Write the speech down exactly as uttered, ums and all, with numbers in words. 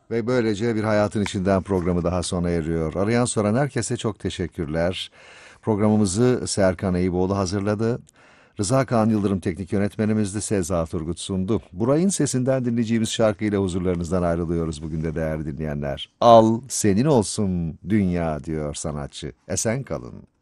Ve böylece bir hayatın içinden programı daha sona eriyor. Arayan soran herkese çok teşekkürler. Programımızı Serkan Eyüboğlu hazırladı. Rıza Kaan Yıldırım teknik yönetmenimizdi. Seza Turgut sundu. Burayın sesinden dinleyeceğimiz şarkıyla huzurlarınızdan ayrılıyoruz bugün de değerli dinleyenler. Al senin olsun dünya diyor sanatçı. Esen kalın.